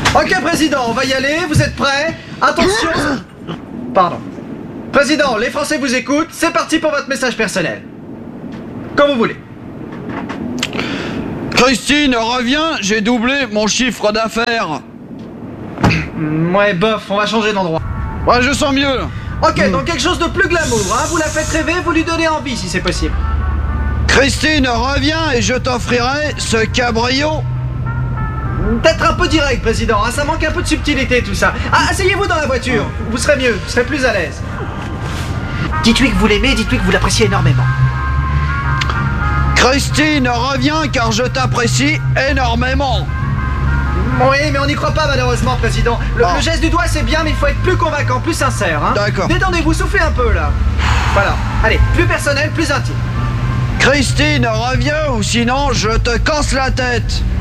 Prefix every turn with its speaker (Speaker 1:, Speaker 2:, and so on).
Speaker 1: Ok, Président, on va y aller, vous êtes prêts? Attention. Pardon. Président, les Français vous écoutent, c'est parti pour votre message personnel. Comme vous voulez.
Speaker 2: Christine, reviens, j'ai doublé mon chiffre d'affaires.
Speaker 1: Ouais, bof, on va changer d'endroit.
Speaker 2: Ouais, je sens mieux.
Speaker 1: Ok, donc quelque chose de plus glamour, hein. Vous la faites rêver, vous lui donnez envie si c'est possible.
Speaker 2: Christine, reviens et je t'offrirai ce cabrio.
Speaker 1: Peut-être un peu direct, Président, hein. Ça manque un peu de subtilité tout ça. Ah, asseyez-vous dans la voiture, vous serez mieux, vous serez plus à l'aise. Dites-lui que vous l'aimez, dites-lui que vous l'appréciez énormément.
Speaker 2: Christine, reviens car je t'apprécie énormément.
Speaker 1: Oui, mais on n'y croit pas malheureusement, Président. Le geste du doigt c'est bien, mais il faut être plus convaincant, plus sincère, hein.
Speaker 2: D'accord.
Speaker 1: Détendez-vous, soufflez un peu là. Voilà, allez, plus personnel, plus intime.
Speaker 2: Christine, reviens ou sinon je te casse la tête.